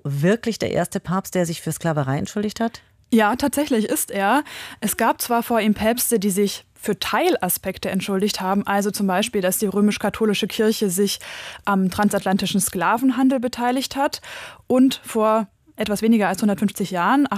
wirklich der erste Papst, der sich für Sklaverei entschuldigt hat? Ja, tatsächlich ist er. Es gab zwar vor ihm Päpste, die sich für Teilaspekte entschuldigt haben, also zum Beispiel, dass die römisch-katholische Kirche sich am transatlantischen Sklavenhandel beteiligt hat. Und vor etwas weniger als 150 Jahren,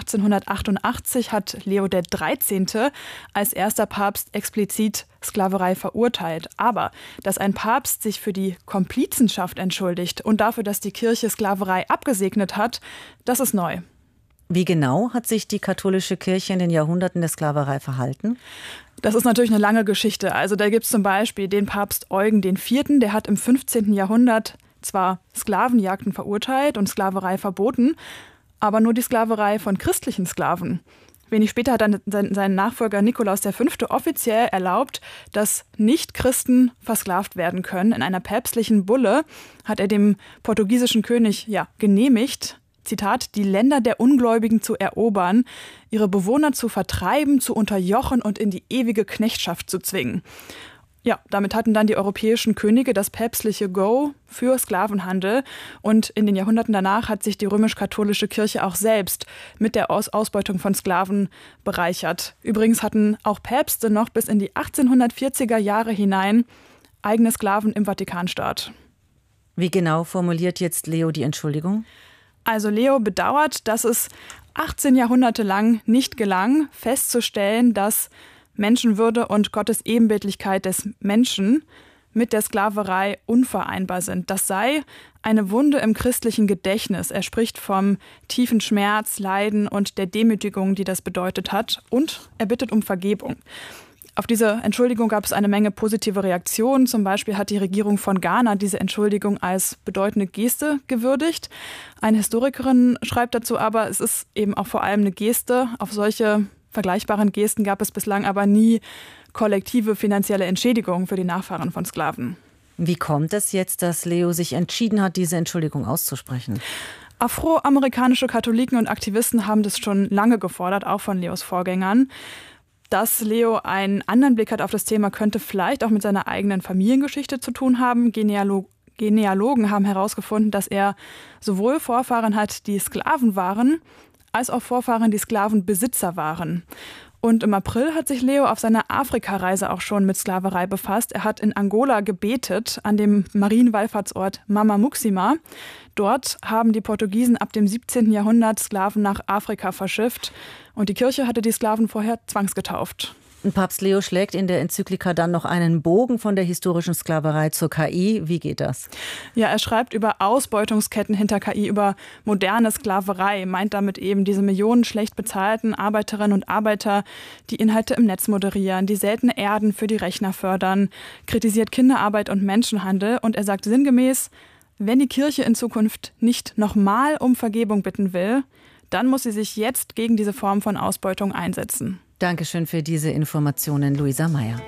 1888, hat Leo XIII. Als erster Papst explizit Sklaverei verurteilt. Aber dass ein Papst sich für die Komplizenschaft entschuldigt und dafür, dass die Kirche Sklaverei abgesegnet hat, das ist neu. Wie genau hat sich die katholische Kirche in den Jahrhunderten der Sklaverei verhalten? Das ist natürlich eine lange Geschichte. Also da gibt es zum Beispiel den Papst Eugen IV., der hat im 15. Jahrhundert zwar Sklavenjagden verurteilt und Sklaverei verboten, aber nur die Sklaverei von christlichen Sklaven. Wenig später hat dann sein Nachfolger Nikolaus V. offiziell erlaubt, dass Nicht-Christen versklavt werden können. In einer päpstlichen Bulle hat er dem portugiesischen König genehmigt, Zitat, die Länder der Ungläubigen zu erobern, ihre Bewohner zu vertreiben, zu unterjochen und in die ewige Knechtschaft zu zwingen. Ja, damit hatten dann die europäischen Könige das päpstliche Go für Sklavenhandel. Und in den Jahrhunderten danach hat sich die römisch-katholische Kirche auch selbst mit der Ausbeutung von Sklaven bereichert. Übrigens hatten auch Päpste noch bis in die 1840er Jahre hinein eigene Sklaven im Vatikanstaat. Wie genau formuliert jetzt Leo die Entschuldigung? Also Leo bedauert, dass es 18 Jahrhunderte lang nicht gelang, festzustellen, dass Menschenwürde und Gottes Ebenbildlichkeit des Menschen mit der Sklaverei unvereinbar sind. Das sei eine Wunde im christlichen Gedächtnis. Er spricht vom tiefen Schmerz, Leiden und der Demütigung, die das bedeutet hat. Und er bittet um Vergebung. Auf diese Entschuldigung gab es eine Menge positive Reaktionen. Zum Beispiel hat die Regierung von Ghana diese Entschuldigung als bedeutende Geste gewürdigt. Eine Historikerin schreibt dazu aber, es ist eben auch vor allem eine Geste. Auf solche vergleichbaren Gesten gab es bislang aber nie kollektive finanzielle Entschädigungen für die Nachfahren von Sklaven. Wie kommt es jetzt, dass Leo sich entschieden hat, diese Entschuldigung auszusprechen? Afroamerikanische Katholiken und Aktivisten haben das schon lange gefordert, auch von Leos Vorgängern. Dass Leo einen anderen Blick hat auf das Thema, könnte vielleicht auch mit seiner eigenen Familiengeschichte zu tun haben. Genealogen haben herausgefunden, dass er sowohl Vorfahren hat, die Sklaven waren, als auch Vorfahren, die Sklavenbesitzer waren. Und im April hat sich Leo auf seiner Afrikareise auch schon mit Sklaverei befasst. Er hat in Angola gebetet, an dem Marienwallfahrtsort Mama Muxima. Dort haben die Portugiesen ab dem 17. Jahrhundert Sklaven nach Afrika verschifft. Und die Kirche hatte die Sklaven vorher zwangsgetauft. Und Papst Leo schlägt in der Enzyklika dann noch einen Bogen von der historischen Sklaverei zur KI. Wie geht das? Ja, er schreibt über Ausbeutungsketten hinter KI, über moderne Sklaverei, meint damit eben diese Millionen schlecht bezahlten Arbeiterinnen und Arbeiter, die Inhalte im Netz moderieren, die seltene Erden für die Rechner fördern, kritisiert Kinderarbeit und Menschenhandel. Und er sagt sinngemäß, wenn die Kirche in Zukunft nicht nochmal um Vergebung bitten will, dann muss sie sich jetzt gegen diese Form von Ausbeutung einsetzen. Dankeschön für diese Informationen, Luisa Meyer.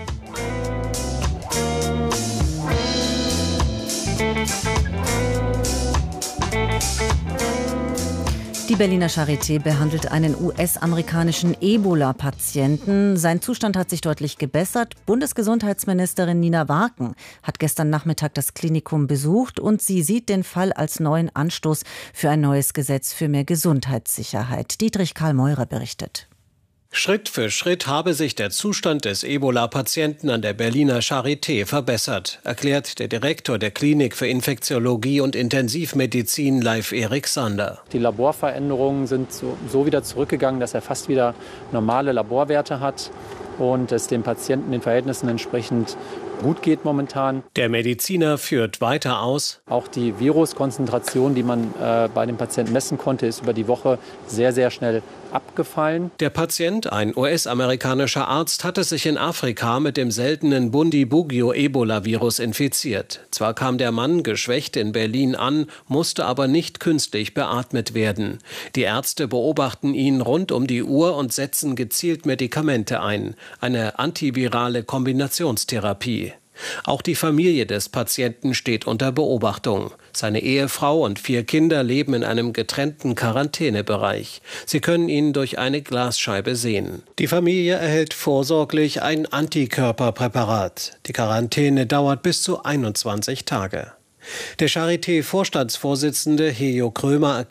Die Berliner Charité behandelt einen US-amerikanischen Ebola-Patienten. Sein Zustand hat sich deutlich gebessert. Bundesgesundheitsministerin Nina Warken hat gestern Nachmittag das Klinikum besucht und sie sieht den Fall als neuen Anstoß für ein neues Gesetz für mehr Gesundheitssicherheit. Dietrich Karl Meurer berichtet. Schritt für Schritt habe sich der Zustand des Ebola-Patienten an der Berliner Charité verbessert, erklärt der Direktor der Klinik für Infektiologie und Intensivmedizin, Leif-Erik Sander. Die Laborveränderungen sind so wieder zurückgegangen, dass er fast wieder normale Laborwerte hat und es dem Patienten den Verhältnissen entsprechend gut geht momentan. Der Mediziner führt weiter aus. Auch die Viruskonzentration, die man bei dem Patienten messen konnte, ist über die Woche sehr, sehr schnell abgefallen. Der Patient, ein US-amerikanischer Arzt, hatte sich in Afrika mit dem seltenen Bundibugyo-Ebola-Virus infiziert. Zwar kam der Mann geschwächt in Berlin an, musste aber nicht künstlich beatmet werden. Die Ärzte beobachten ihn rund um die Uhr und setzen gezielt Medikamente ein. Eine antivirale Kombinationstherapie. Auch die Familie des Patienten steht unter Beobachtung. Seine Ehefrau und 4 Kinder leben in einem getrennten Quarantänebereich. Sie können ihn durch eine Glasscheibe sehen. Die Familie erhält vorsorglich ein Antikörperpräparat. Die Quarantäne dauert bis zu 21 Tage. Der Charité-Vorstandsvorsitzende Hejo Krömer